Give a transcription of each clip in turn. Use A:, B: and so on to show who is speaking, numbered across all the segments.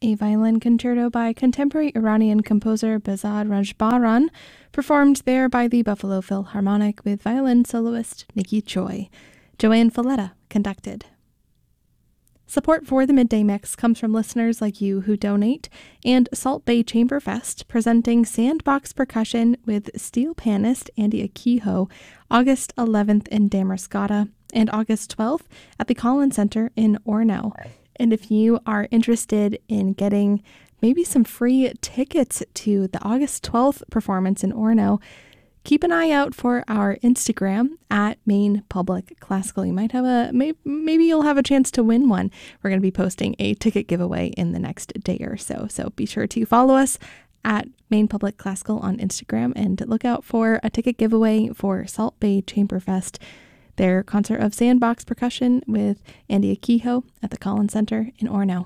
A: a violin concerto by contemporary Iranian composer Behzad Rajbaran, performed there by the Buffalo Philharmonic with violin soloist Nikki Choi. Joanne Falletta conducted. Support for the Midday Mix comes from listeners like you who donate, and Salt Bay Chamber Fest presenting Sandbox Percussion with steel panist Andy Akiho, August 11th in Damariscotta and August 12th at the Collins Center in Orono. And if you are interested in getting maybe some free tickets to the August 12th performance in Orono, keep an eye out for our Instagram at Maine Public Classical. You might have maybe you'll have a chance to win one. We're going to be posting a ticket giveaway in the next day or so. So be sure to follow us at Maine Public Classical on Instagram and look out for a ticket giveaway for Salt Bay Chamber Fest, their concert of Sandbox Percussion with Andy Akiho at the Collins Center in Orono.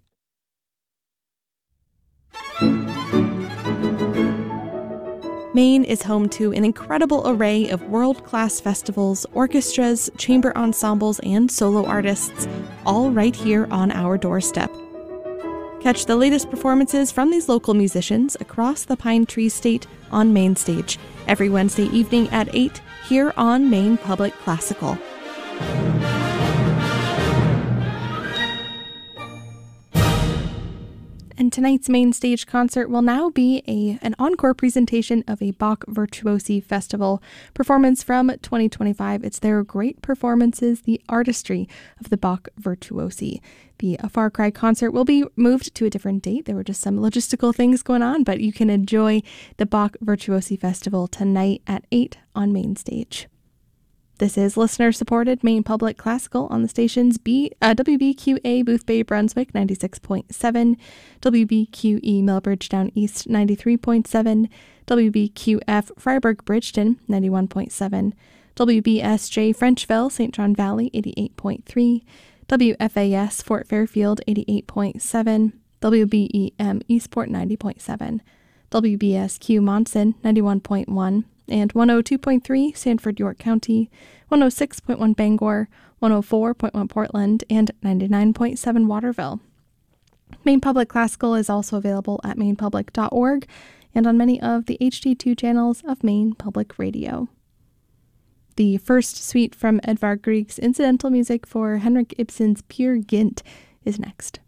A: Maine is home to an incredible array of world-class festivals, orchestras, chamber ensembles, and solo artists, all right here on our doorstep. Catch the latest performances from these local musicians across the Pine Tree State on Main Stage every Wednesday evening at 8 here on Maine Public Classical. And tonight's main stage concert will now be an encore presentation of a Bach Virtuosi Festival performance from 2025. It's their great performances, the artistry of the Bach Virtuosi. The A Far Cry concert will be moved to a different date. There were just some logistical things going on, but you can enjoy the Bach Virtuosi Festival tonight at 8 on Main Stage. This is listener-supported Maine Public Classical on the stations WBQA Boothbay Brunswick 96.7, WBQE Melbridgetown East 93.7, WBQF Freiburg Bridgeton 91.7, WBSJ Frenchville St. John Valley 88.3, WFAS Fort Fairfield 88.7, WBEM Eastport 90.7, WBSQ Monson 91.1, and 102.3 Sanford, York County, 106.1 Bangor, 104.1 Portland, and 99.7 Waterville. Maine Public Classical is also available at mainepublic.org and on many of the HD2 channels of Maine Public Radio. The first suite from Edvard Grieg's incidental music for Henrik Ibsen's Peer Gynt is next.